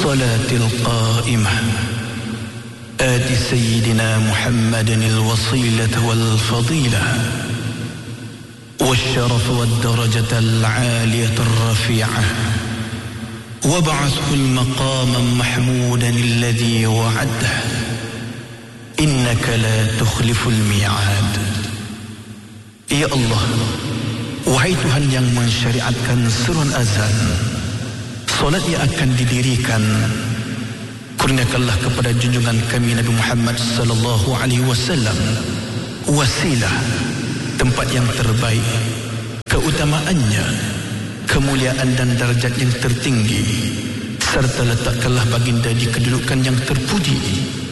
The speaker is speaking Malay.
الصلاة القائمة آت سيدنا محمد الوصيلة والفضيلة والشرف والدرجة العالية الرفيعة وابعثه المقاما محمودا الذي وعده إنك لا تخلف الميعاد. Ya Allah, wahai Tuhan yang mensyariatkan seruan azan, solat yang akan didirikan, kurniakanlah kepada junjungan kami Nabi Muhammad sallallahu alaihi wasallam wasilah, tempat yang terbaik, keutamaannya, kemuliaan dan darjat yang tertinggi, serta letakkanlah baginda di kedudukan yang terpuji